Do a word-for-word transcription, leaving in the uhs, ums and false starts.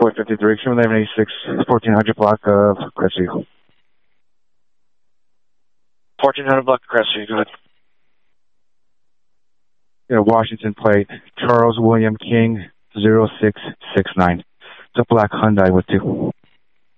four fifty-three, extreme eleven eighty-six, fourteen hundred block of Crestview. fourteen hundred block of Crestview, go ahead. Yeah, Washington plate, Charles William King, zero six six nine. It's a black Hyundai with two.